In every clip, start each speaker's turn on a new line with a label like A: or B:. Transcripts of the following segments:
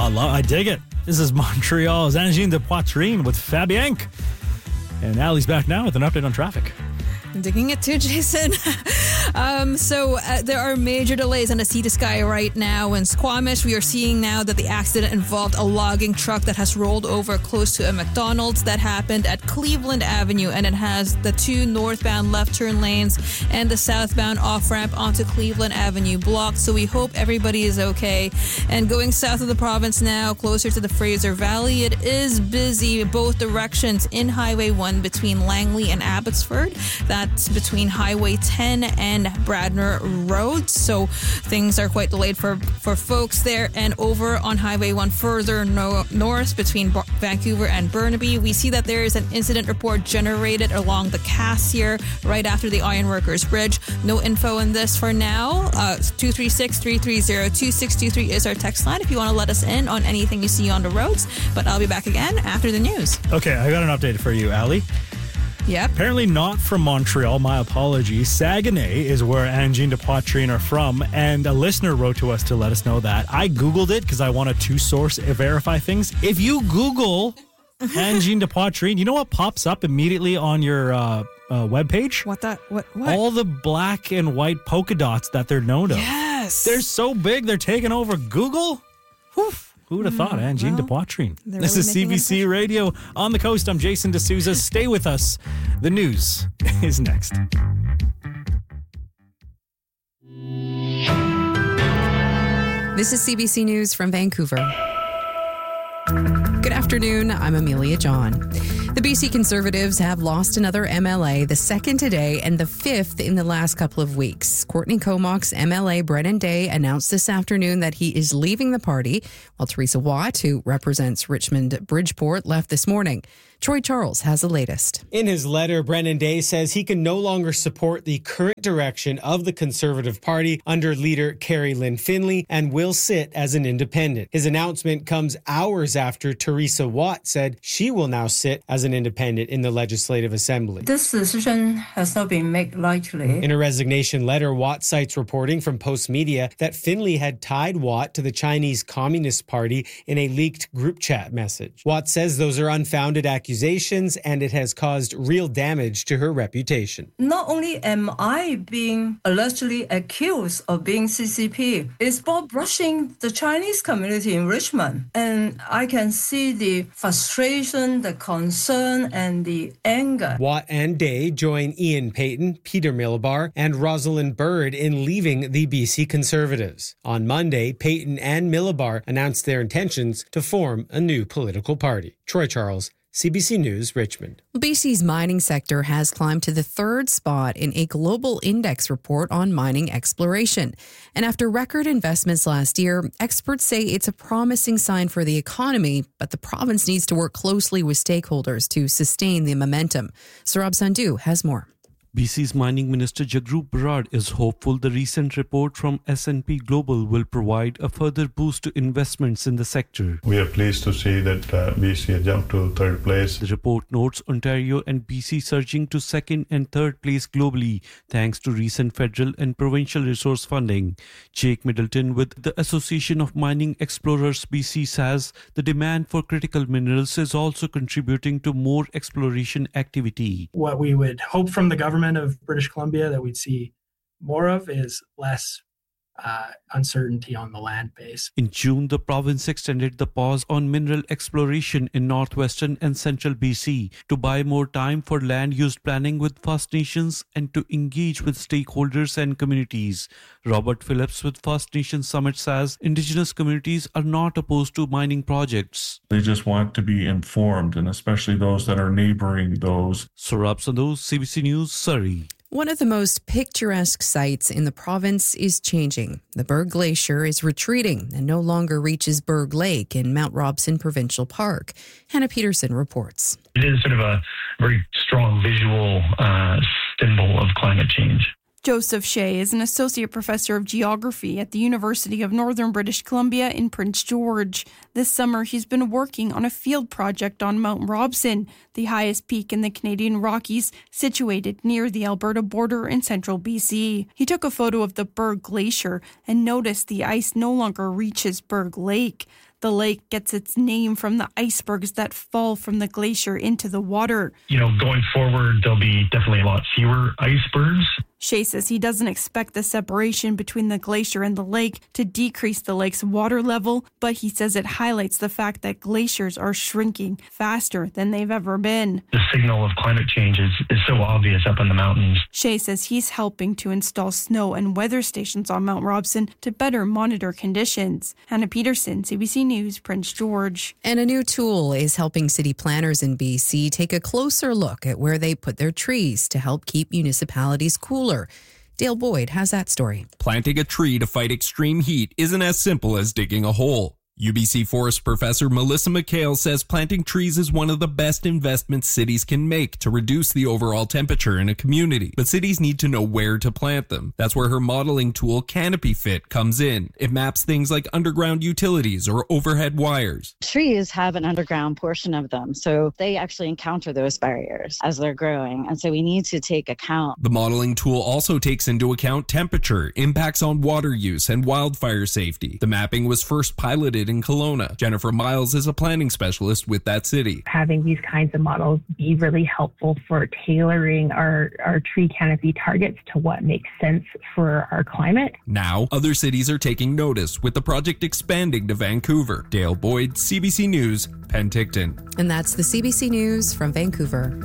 A: I dig it. This is Montreal's Angine de Poitrine with Fabien. And Allie's back now with an update on traffic.
B: I'm digging it too, Jason. There are major delays on the Sea to Sky right now in Squamish. We are seeing now that the accident involved a logging truck that has rolled over close to a McDonald's. That happened at Cleveland Avenue, and it has the two northbound left turn lanes and the southbound off-ramp onto Cleveland Avenue blocked. So we hope everybody is okay. And going south of the province now, closer to the Fraser Valley, it is busy both directions in Highway 1 between Langley and Abbotsford. That's between Highway 10 and Bradner Road. So things are quite delayed for folks there. And over on Highway 1 further north between Vancouver and Burnaby, we see that there is an incident report generated along the Cassier right after the Ironworkers Bridge. No info on this for now. 236-330-2623 is our text line if you want to let us in on anything you see on the roads. But I'll be back again after the news.
A: Okay, I got an update for you, Allie.
B: Yep.
A: Apparently not from Montreal. My apologies. Saguenay is where Angine de Poitrine are from, and a listener wrote to us to let us know that. I Googled it because I want to two-source verify things. If you Google Angine de Poitrine, you know what pops up immediately on your webpage?
B: What?
A: All the black and white polka dots that they're known of.
B: Yes.
A: They're so big, they're taking over Google. Whew. Who would have thought, Angine de Poitrine? This is CBC Radio on the coast. I'm Jason D'Souza. Stay with us. The news is next.
C: This is CBC News from Vancouver. Good afternoon. I'm Amelia John. The BC Conservatives have lost another MLA, the second today and the fifth in the last couple of weeks. Courtney Comox's MLA Brennan Day announced this afternoon that he is leaving the party, while Teresa Watt, who represents Richmond Bridgeport, left this morning. Troy Charles has the latest.
D: In his letter, Brennan Day says he can no longer support the current direction of the Conservative Party under leader Carrie Lynn Finley and will sit as an independent. His announcement comes hours after Teresa Watt said she will now sit as an independent in the Legislative Assembly.
E: This decision has not been made lightly.
D: In a resignation letter, Watt cites reporting from Post Media that Finley had tied Watt to the Chinese Communist Party in a leaked group chat message. Watt says those are unfounded accusations and it has caused real damage to her reputation.
E: Not only am I being allegedly accused of being CCP, it's about brushing the Chinese community in Richmond. And I can see the frustration, the concern, and the anger.
D: Watt and Day join Ian Payton, Peter Millibar, and Rosalind Bird in leaving the BC Conservatives. On Monday, Payton and Millibar announced their intentions to form a new political party. Troy Charles, CBC News, Richmond.
C: BC's mining sector has climbed to the third spot in a global index report on mining exploration. And after record investments last year, experts say it's a promising sign for the economy, but the province needs to work closely with stakeholders to sustain the momentum. Saurabh Sandhu has more.
F: BC's Mining Minister Jagrup Barad is hopeful the recent report from S&P Global will provide a further boost to investments in the sector.
G: We are pleased to see that BC has jumped to third place.
F: The report notes Ontario and BC surging to second and third place globally thanks to recent federal and provincial resource funding. Jake Middleton with the Association of Mining Explorers BC says the demand for critical minerals is also contributing to more exploration activity.
H: What we would hope from the government of British Columbia that we'd see more of is less uncertainty on the land base.
F: In June, the province extended the pause on mineral exploration in northwestern and central BC to buy more time for land use planning with First Nations and to engage with stakeholders and communities. Robert Phillips with First Nations Summit says Indigenous communities are not opposed to mining projects.
G: They just want to be informed, and especially those that are neighboring those.
F: Saurabh Sandhu, CBC News, Surrey.
C: One of the most picturesque sites in the province is changing. The Berg Glacier is retreating and no longer reaches Berg Lake in Mount Robson Provincial Park. Hannah Peterson reports.
I: It is sort of a very strong visual symbol of climate change.
J: Joseph Shea is an associate professor of geography at the University of Northern British Columbia in Prince George. This summer, he's been working on a field project on Mount Robson, the highest peak in the Canadian Rockies, situated near the Alberta border in central BC. He took a photo of the Berg Glacier and noticed the ice no longer reaches Berg Lake. The lake gets its name from the icebergs that fall from the glacier into the water.
I: Going forward, there'll be definitely a lot fewer icebergs.
J: Shea says he doesn't expect the separation between the glacier and the lake to decrease the lake's water level, but he says it highlights the fact that glaciers are shrinking faster than they've ever been.
I: The signal of climate change is so obvious up in the mountains.
J: Shea says he's helping to install snow and weather stations on Mount Robson to better monitor conditions. Hannah Peterson, CBC News, Prince George.
C: And a new tool is helping city planners in BC take a closer look at where they put their trees to help keep municipalities cooler. Dale Boyd has that story.
K: Planting a tree to fight extreme heat isn't as simple as digging a hole. UBC Forest Professor Melissa McHale says planting trees is one of the best investments cities can make to reduce the overall temperature in a community. But cities need to know where to plant them. That's where her modeling tool Canopy Fit comes in. It maps things like underground utilities or overhead wires.
L: Trees have an underground portion of them, so they actually encounter those barriers as they're growing. And so we need to take account.
K: The modeling tool also takes into account temperature, impacts on water use, and wildfire safety. The mapping was first piloted in Kelowna. Jennifer Miles is a planning specialist with that city.
M: Having these kinds of models be really helpful for tailoring our tree canopy targets to what makes sense for our climate.
K: Now, other cities are taking notice, with the project expanding to Vancouver. Dale Boyd, CBC News, Penticton.
C: And that's the CBC News from Vancouver.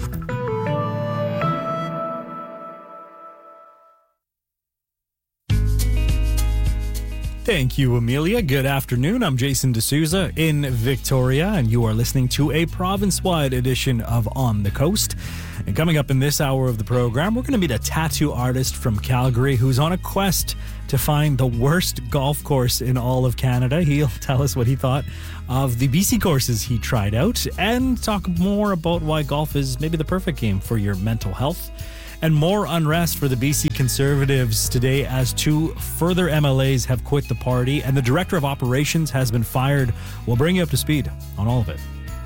A: Thank you, Amelia. Good afternoon. I'm Jason D'Souza in Victoria, and you are listening to a province-wide edition of On the Coast. And coming up in this hour of the program, we're going to meet a tattoo artist from Calgary who's on a quest to find the worst golf course in all of Canada. He'll tell us what he thought of the BC courses he tried out and talk more about why golf is maybe the perfect game for your mental health. And more unrest for the BC Conservatives today as two further MLAs have quit the party and the Director of Operations has been fired. We'll bring you up to speed on all of it.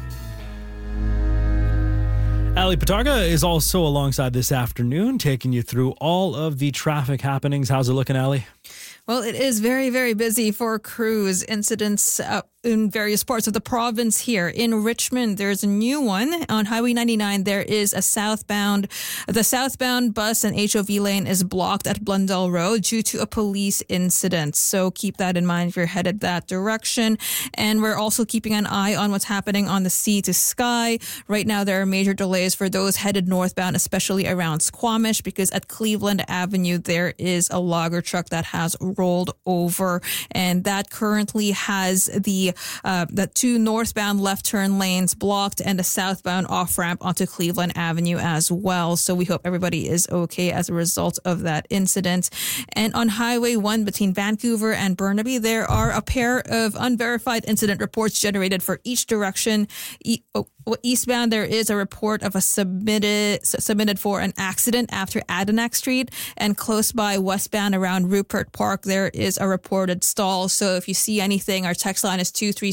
A: Ali Patarga is also alongside this afternoon, taking you through all of the traffic happenings. How's it looking, Ali?
B: Well, it is very, very busy for crews. Incidents in various parts of the province here. In Richmond, there's a new one. On Highway 99, there is the southbound bus and HOV lane is blocked at Blundell Road due to a police incident. So keep that in mind if you're headed that direction. And we're also keeping an eye on what's happening on the Sea to Sky. Right now, there are major delays for those headed northbound, especially around Squamish, because at Cleveland Avenue, there is a logger truck that has rolled over, and that currently has the two northbound left turn lanes blocked and the southbound off ramp onto Cleveland Avenue as well. So we hope everybody is okay as a result of that incident. And on Highway 1 between Vancouver and Burnaby, there are a pair of unverified incident reports generated for each direction. Eastbound, there is a report of a submitted for an accident after Adenac Street, and close by westbound around Rupert Park, there is a reported stall. So if you see anything, our text line is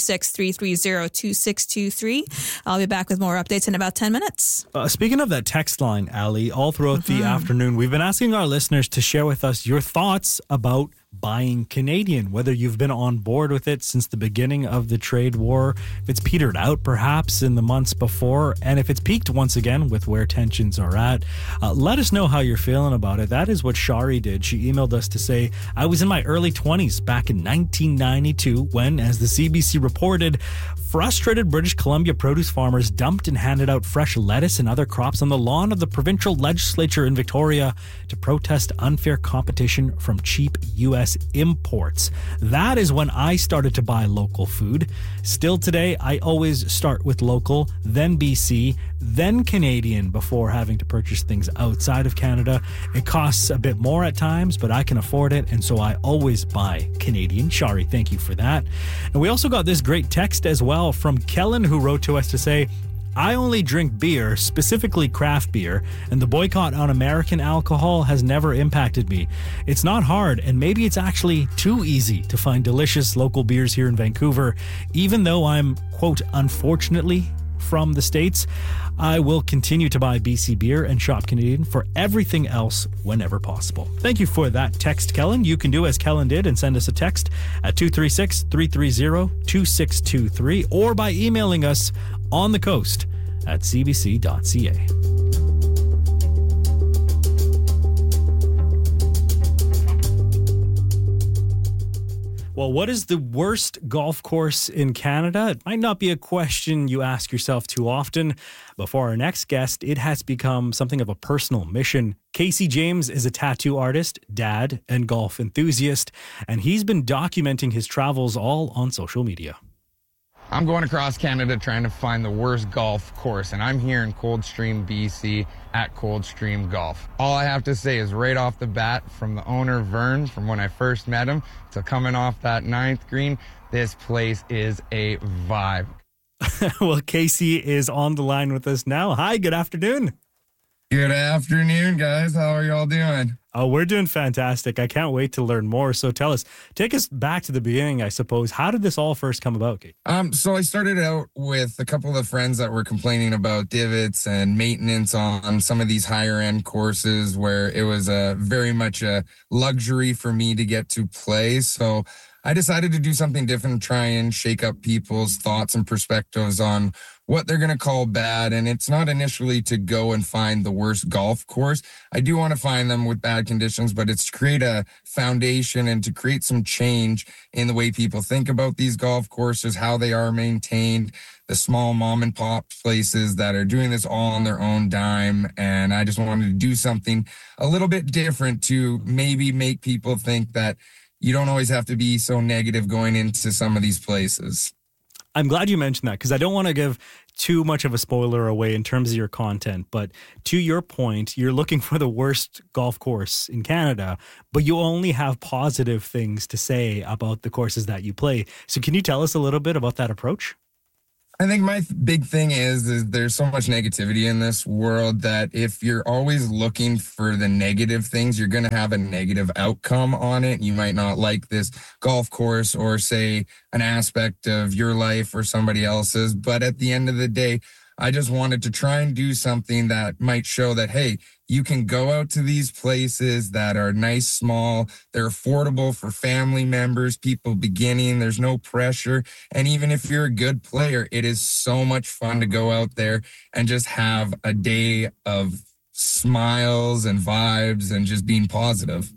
B: 236-330-2623. I'll be back with more updates in about 10 minutes.
A: Speaking of that text line, Ali, all throughout the afternoon, we've been asking our listeners to share with us your thoughts about buying Canadian, whether you've been on board with it since the beginning of the trade war, if it's petered out perhaps in the months before, and if it's peaked once again with where tensions are at. Let us know how you're feeling about it. That is what Shari did. She emailed us to say, I was in my early 20s back in 1992 when, as the CBC reported, frustrated British Columbia produce farmers dumped and handed out fresh lettuce and other crops on the lawn of the provincial legislature in Victoria to protest unfair competition from cheap U.S. imports. That is when I started to buy local food. Still today, I always start with local, then BC, then Canadian before having to purchase things outside of Canada. It costs a bit more at times, but I can afford it, and so I always buy Canadian. Shari, thank you for that. And we also got this great text as well from Kellen, who wrote to us to say, I only drink beer, specifically craft beer, and the boycott on American alcohol has never impacted me. It's not hard, and maybe it's actually too easy to find delicious local beers here in Vancouver, even though I'm, quote, unfortunately from the States. I will continue to buy BC beer and shop Canadian for everything else whenever possible. Thank you for that text, Kellen. You can do as Kellen did and send us a text at 236-330-2623 or by emailing us on the coast at cbc.ca. Well, what is the worst golf course in Canada? It might not be a question you ask yourself too often, but for our next guest, it has become something of a personal mission. Casey James is a tattoo artist, dad, and golf enthusiast, and he's been documenting his travels all on social media.
N: I'm going across Canada trying to find the worst golf course, and I'm here in Coldstream, BC at Coldstream Golf. All I have to say is right off the bat, from the owner, Vern, from when I first met him to coming off that 9th green, this place is a vibe.
A: Well, Casey is on the line with us now. Hi, good afternoon.
O: Good afternoon, guys. How are y'all doing?
A: Oh, we're doing fantastic. I can't wait to learn more. So tell us, take us back to the beginning, I suppose. How did this all first come about, Kate?
O: So I started out with a couple of friends that were complaining about divots and maintenance on some of these higher end courses where it was very much a luxury for me to get to play. So I decided to do something different, try and shake up people's thoughts and perspectives on what they're going to call bad. And it's not initially to go and find the worst golf course. I do want to find them with bad conditions, but it's to create a foundation and to create some change in the way people think about these golf courses, how they are maintained, the small mom and pop places that are doing this all on their own dime. And I just wanted to do something a little bit different to maybe make people think that you don't always have to be so negative going into some of these places.
A: I'm glad you mentioned that because I don't want to give too much of a spoiler away in terms of your content. But to your point, you're looking for the worst golf course in Canada, but you only have positive things to say about the courses that you play. So can you tell us a little bit about that approach?
O: I think my big thing is there's so much negativity in this world that if you're always looking for the negative things, you're going to have a negative outcome on it. You might not like this golf course or say an aspect of your life or somebody else's. But at the end of the day, I just wanted to try and do something that might show that, hey, you can go out to these places that are nice, small, they're affordable for family members, people beginning, there's no pressure. And even if you're a good player, it is so much fun to go out there and just have a day of smiles and vibes and just being positive.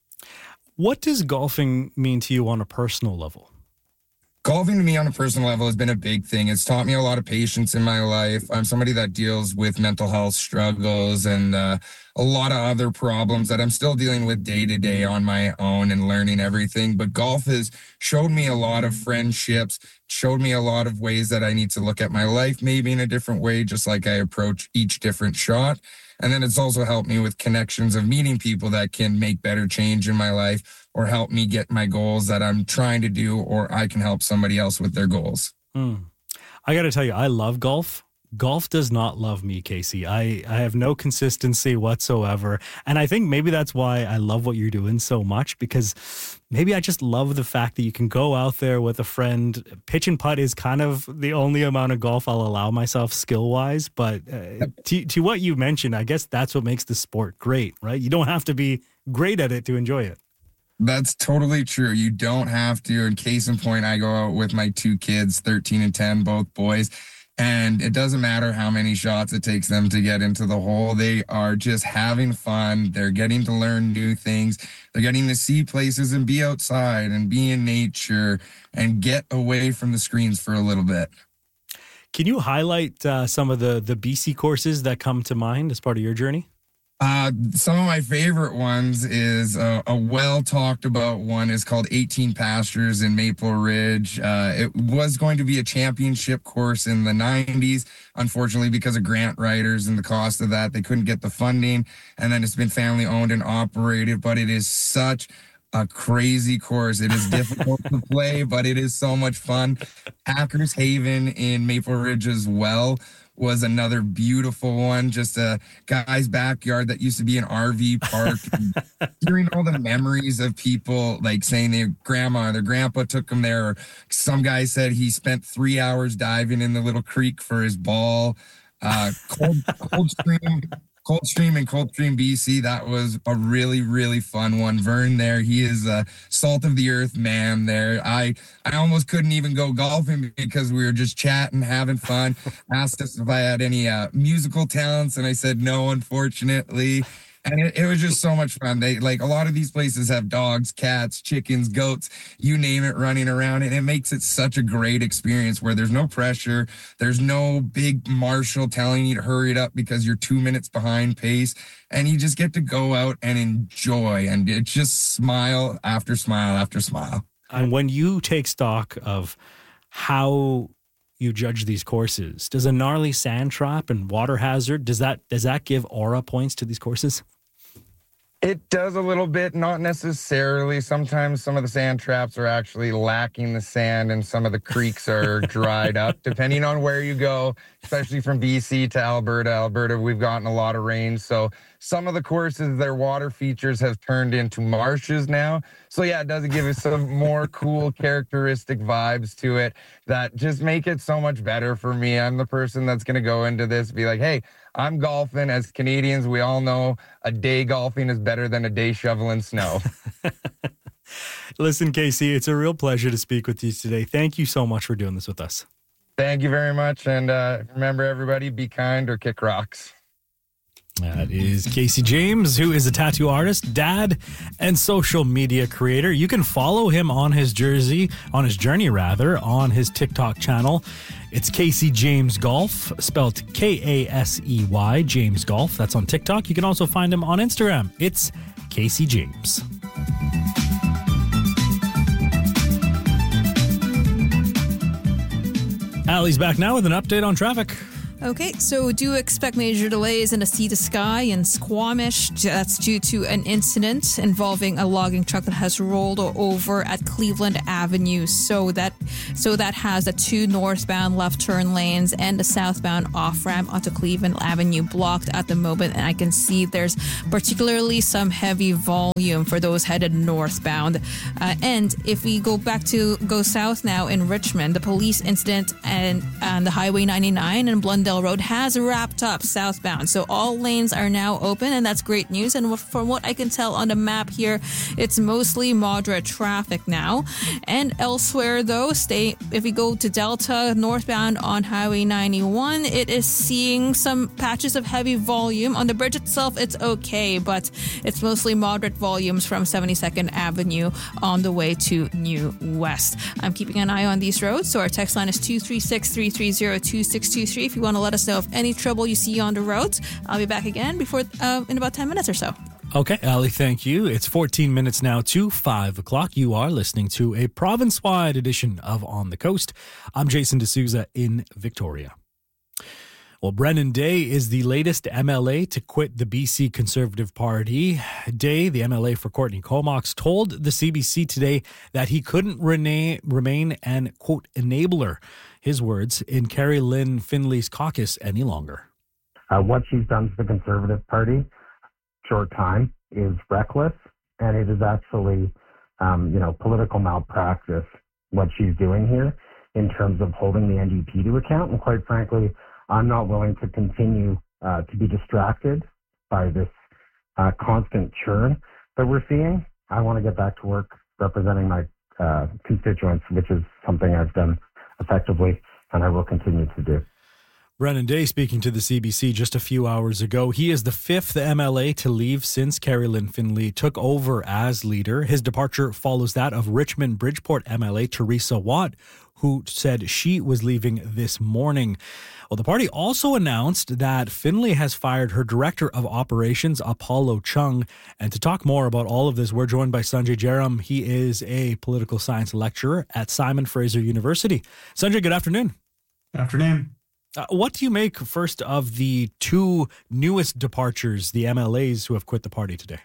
A: What does golfing mean to you on a personal level?
O: Golfing to me on a personal level has been a big thing. It's taught me a lot of patience in my life. I'm somebody that deals with mental health struggles and a lot of other problems that I'm still dealing with day to day on my own and learning everything. But golf has showed me a lot of friendships, showed me a lot of ways that I need to look at my life maybe in a different way, just like I approach each different shot. And then it's also helped me with connections of meeting people that can make better change in my life or help me get my goals that I'm trying to do, or I can help somebody else with their goals.
A: I got to tell you, I love golf. Golf does not love me, Casey. I have no consistency whatsoever. And I think maybe that's why I love what you're doing so much, because maybe I just love the fact that you can go out there with a friend. Pitch and putt is kind of the only amount of golf I'll allow myself skill-wise. But to what you mentioned, I guess that's what makes the sport great, right? You don't have to be great at it to enjoy it.
O: That's totally true. You don't have to. And case in point, I go out with my two kids, 13 and 10, both boys. And it doesn't matter how many shots it takes them to get into the hole. They are just having fun. They're getting to learn new things. They're getting to see places and be outside and be in nature and get away from the screens for a little bit.
A: Can you highlight some of the BC courses that come to mind as part of your journey?
O: Some of my favorite ones is a well-talked about one is called 18 Pastures in Maple Ridge. It was going to be a championship course in the 90s. Unfortunately, because of grant writers and the cost of that, they couldn't get the funding. And then it's been family owned and operated, but it is such a crazy course. It is difficult to play, but it is so much fun. Hackers Haven in Maple Ridge as well. was another beautiful one. Just a guy's backyard that used to be an RV park. Hearing all the memories of people like saying their grandma or their grandpa took them there. Or some guy said he spent 3 hours diving in the little creek for his ball. Coldstream and Coldstream, BC. That was a really, really fun one. Vern there, he is a salt of the earth man there. I almost couldn't even go golfing because we were just chatting, having fun. Asked us if I had any musical talents, and I said no, unfortunately. And it was just so much fun. They like a lot of these places have dogs, cats, chickens, goats, you name it, running around. And it makes it such a great experience where there's no pressure. There's no big marshal telling you to hurry it up because you're 2 minutes behind pace. And you just get to go out and enjoy. And it's just smile after smile after smile.
A: And when you take stock of how you judge these courses, does a gnarly sand trap and water hazard, does that give aura points to these courses?
N: It does a little bit, not necessarily. Sometimes some of the sand traps are actually lacking the sand and some of the creeks are dried up, depending on where you go, especially from BC to Alberta. Alberta, we've gotten a lot of rain. So some of the courses, their water features have turned into marshes now. So yeah, it does give us some more cool characteristic vibes to it that just make it so much better for me. I'm the person that's going to go into this, be like, hey, I'm golfing. As Canadians, we all know a day golfing is better than a day shoveling snow.
A: Listen, Casey, it's a real pleasure to speak with you today. Thank you so much for doing this with us.
N: Thank you very much. And remember, everybody, be kind or kick rocks.
A: That is Casey James, who is a tattoo artist, dad, and social media creator. You can follow him on his journey, on his TikTok channel. It's Casey James Golf, spelled Kasey, James Golf. That's on TikTok. You can also find him on Instagram. It's Casey James. Allie's back now with an update on traffic.
B: Okay, so do expect major delays in the Sea to Sky in Squamish. That's due to an incident involving a logging truck that has rolled over at Cleveland Avenue. So that has the 2 northbound left turn lanes and the southbound off-ramp onto Cleveland Avenue blocked at the moment. And I can see there's particularly some heavy volume for those headed northbound. And if we go south now in Richmond, the police incident and the Highway 99 and Blundell Road has wrapped up southbound. So all lanes are now open, and that's great news. And from what I can tell on the map here, it's mostly moderate traffic now. And elsewhere, though, if we go to Delta northbound on Highway 91, it is seeing some patches of heavy volume. On the bridge itself, it's okay, but it's mostly moderate volumes from 72nd Avenue on the way to New West. I'm keeping an eye on these roads, so our text line is 236-330-2623 if you want to let us know of any trouble you see on the roads. I'll be back again in about 10 minutes or so.
A: Okay, Ali, thank you. It's 14 minutes now to 5 o'clock. You are listening to a province-wide edition of On the Coast. I'm Jason D'Souza in Victoria. Well, Brennan Day is the latest MLA to quit the BC Conservative Party. Day, the MLA for Courtney Comox, told the CBC today that he couldn't remain an, quote, enabler, his words, in Carrie Lynn Finley's caucus any longer.
P: What she's done to the Conservative Party, short time, is reckless, and it is actually, political malpractice, what she's doing here in terms of holding the NDP to account. And quite frankly, I'm not willing to continue to be distracted by this constant churn that we're seeing. I want to get back to work representing my constituents, which is something I've done effectively, and I will continue to do.
A: Brennan Day speaking to the CBC just a few hours ago. He is the 5th MLA to leave since Carrie Lynn Finley took over as leader. His departure follows that of Richmond Bridgeport MLA Teresa Watt, who said she was leaving this morning. Well, the party also announced that Finley has fired her Director of Operations, Apollo Chung. And to talk more about all of this, we're joined by Sanjay Jairam. He is a political science lecturer at Simon Fraser University. Sanjay, good afternoon.
Q: Good afternoon.
A: What do you make first of the 2 newest departures, the MLAs who have quit the party today?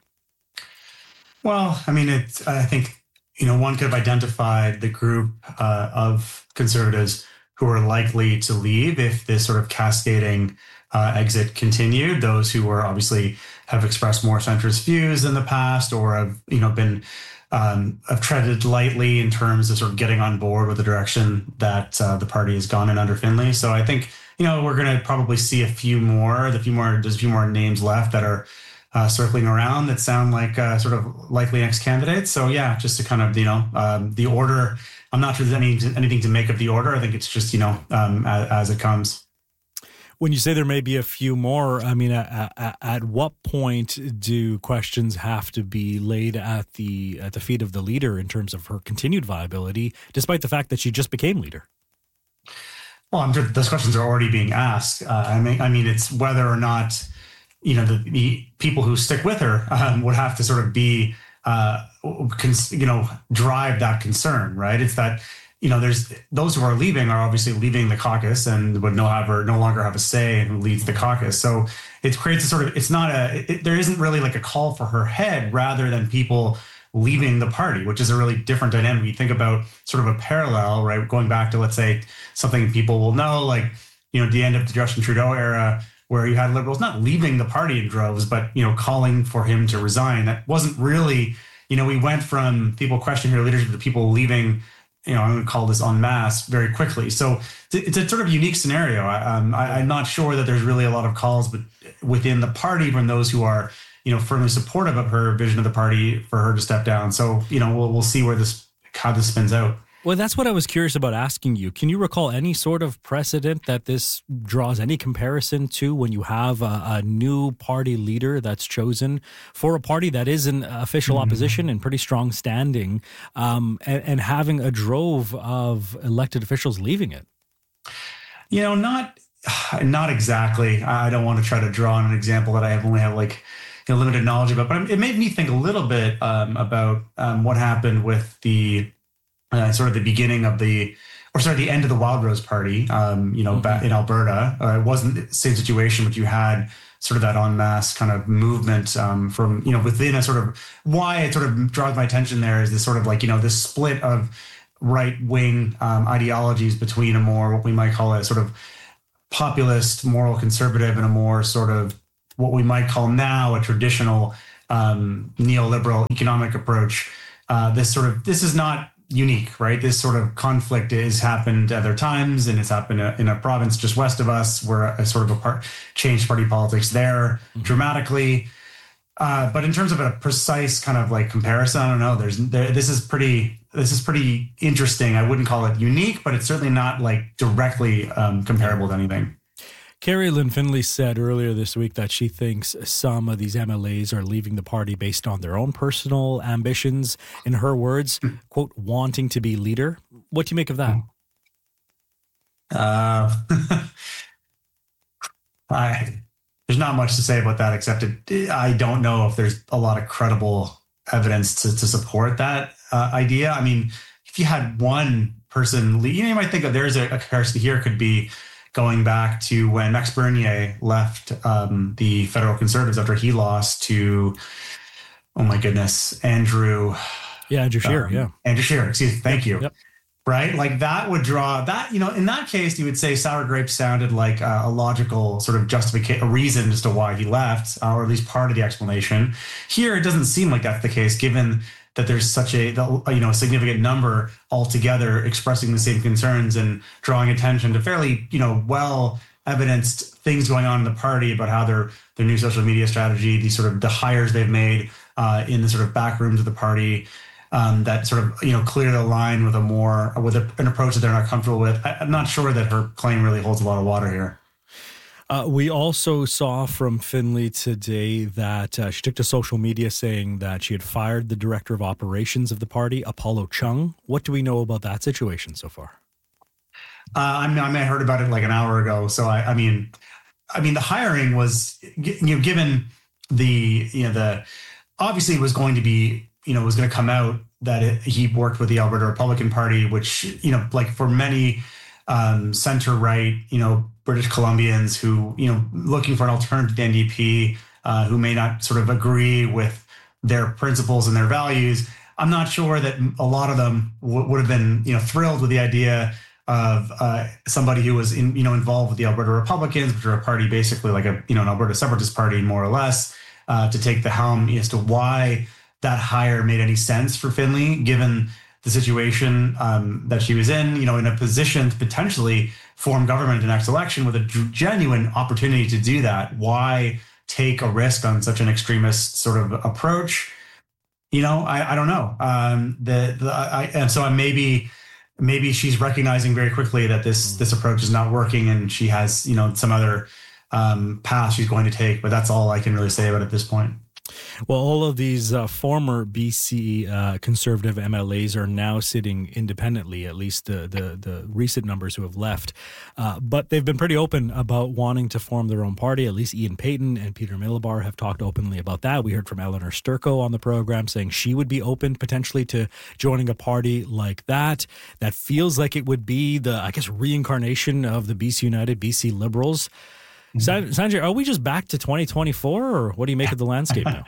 Q: Well, I think, one could have identified the group of Conservatives who are likely to leave if this sort of cascading exit continued. Those who were obviously have expressed more centrist views in the past, or have been have treaded lightly in terms of sort of getting on board with the direction that the party has gone in under Finlay. So I think we're going to probably see a few more. There's a few more names left that are circling around that sound like sort of likely next candidates. So yeah, just to kind of the order. I'm not sure there's anything to make of the order. I think it's just as it comes.
A: When you say there may be a few more, I mean, at what point do questions have to be laid at the feet of the leader in terms of her continued viability, despite the fact that she just became leader?
Q: Well, I'm sure those questions are already being asked. I mean, it's whether or not the people who stick with her would have to sort of be drive that concern, right? It's that. There's those who are leaving are obviously leaving the caucus and would no longer have a say in who leads the caucus. So it creates a sort of, there isn't really like a call for her head rather than people leaving the party, which is a really different dynamic. You think about sort of a parallel, right? Going back to, let's say, something people will know, like, the end of the Justin Trudeau era, where you had Liberals not leaving the party in droves, but, calling for him to resign. That wasn't really, we went from people questioning her leadership to people leaving, I'm going to call this en masse very quickly. So it's a sort of unique scenario. I'm not sure that there's really a lot of calls, but within the party from those who are, firmly supportive of her vision of the party for her to step down. So, we'll see how this spins out.
A: Well, that's what I was curious about asking you. Can you recall any sort of precedent that this draws any comparison to when you have a new party leader that's chosen for a party that is in official opposition and pretty strong standing, and having a drove of elected officials leaving it?
Q: Not exactly. I don't want to try to draw on an example that I only have limited knowledge about, but it made me think a little bit about what happened with the sort of the beginning of the end of the Wild Rose Party, back in Alberta. It wasn't the same situation, but you had sort of that en masse kind of movement from, within a sort of, why it sort of draws my attention there is this sort of this split of right-wing ideologies between a more, what we might call a sort of populist, moral conservative, and a more sort of what we might call now a traditional neoliberal economic approach. This is not unique, right? This sort of conflict has happened other times, and it's happened in a province just west of us, where a sort of changed party politics there dramatically. But in terms of a precise kind of comparison, I don't know. This is pretty interesting. I wouldn't call it unique, but it's certainly not directly comparable to anything.
A: Kerry-Lynne Finlay said earlier this week that she thinks some of these MLAs are leaving the party based on their own personal ambitions. In her words, quote, wanting to be leader. What do you make of that?
Q: There's not much to say about that, except I don't know if there's a lot of credible evidence to support that idea. I mean, if you had one person leave, you might think that there's a comparison here could be going back to when Max Bernier left the Federal Conservatives after he lost to, oh my goodness, Andrew Scheer. Andrew Scheer, excuse me, thank you. Yep. Right? That would draw that, in that case, you would say Sour Grapes sounded like a logical sort of justification, a reason as to why he left, or at least part of the explanation. Here, it doesn't seem like that's the case, given that there's such a significant number altogether expressing the same concerns and drawing attention to fairly, well evidenced things going on in the party about how their new social media strategy, the hires they've made in the sort of back rooms of the party, that sort of, clear the line with an approach that they're not comfortable with. I'm not sure that her claim really holds a lot of water here.
A: We also saw from Finlay today that she took to social media saying that she had fired the director of operations of the party, Apollo Chung. What do we know about that situation so far?
Q: I heard about it an hour ago. So I mean, the hiring was, given the obviously it was going to be, was going to come out that he worked with the Alberta Republican Party, which, for many center-right, British Columbians who, looking for an alternative to the NDP, who may not sort of agree with their principles and their values. I'm not sure that a lot of them would have been, thrilled with the idea of somebody who was involved with the Alberta Republicans, which are a party basically like an Alberta separatist party, more or less, to take the helm as to why that hire made any sense for Finley, given the situation that she was in a position to potentially form government in the next election with a genuine opportunity to do that. Why take a risk on such an extremist sort of approach? I don't know. And so maybe she's recognizing very quickly that this approach is not working, and she has some other path she's going to take. But that's all I can really say about it at this point.
A: Well, all of these former BC Conservative MLAs are now sitting independently, at least the recent numbers who have left. But they've been pretty open about wanting to form their own party. At least Ian Payton and Peter Milobar have talked openly about that. We heard from Eleanor Sturko on the program saying she would be open potentially to joining a party like that. That feels like it would be the, reincarnation of the BC United, BC Liberals. Sanjay, are we just back to 2024, or what do you make of the landscape now?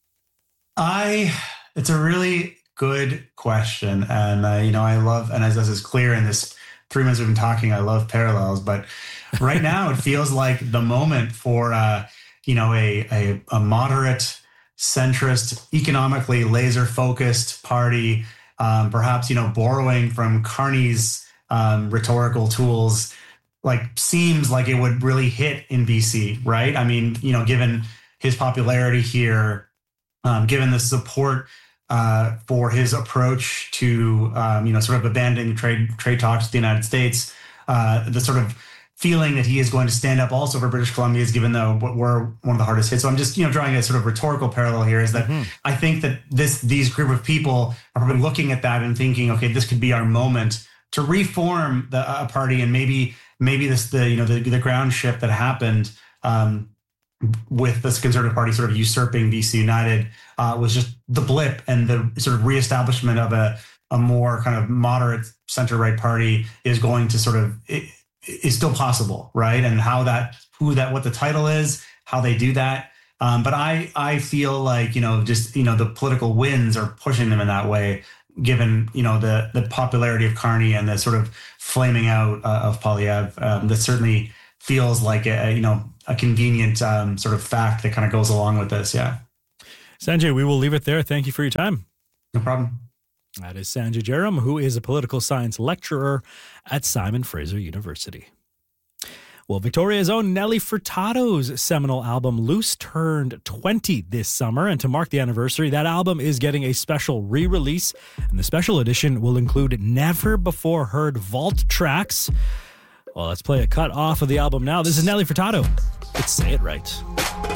Q: It's a really good question. And, I love, and as is clear in this 3 minutes we've been talking, I love parallels, but right now it feels like the moment for, a moderate, centrist, economically laser focused party, perhaps, borrowing from Carney's rhetorical tools, seems like it would really hit in BC, right? I mean, given his popularity here, given the support for his approach to, sort of abandoning trade talks with the United States, the sort of feeling that he is going to stand up also for British Columbia, is given though we're one of the hardest hit. So I'm just, drawing a sort of rhetorical parallel here, is that I think that these group of people are probably looking at that and thinking, okay, this could be our moment to reform a party, and maybe the ground shift that happened with this Conservative Party sort of usurping BC United was just the blip, and the sort of reestablishment of a more kind of moderate center-right party is going to sort of is still possible, right? And what the title is, how they do that. But I feel like the political winds are pushing them in that way, given the popularity of Carney and the sort of flaming out of Poilievre. That certainly feels like a convenient sort of fact that kind of goes along with this. Yeah.
A: Sanjay, we will leave it there. Thank you for your time.
Q: No problem.
A: That is Sanjay Jairam, who is a political science lecturer at Simon Fraser University. Well, Victoria's own Nelly Furtado's seminal album Loose turned 20 this summer, and to mark the anniversary, that album is getting a special re-release, and the special edition will include never-before-heard vault tracks. Well, let's play a cut off of the album now. This is Nelly Furtado. Let's Say It Right.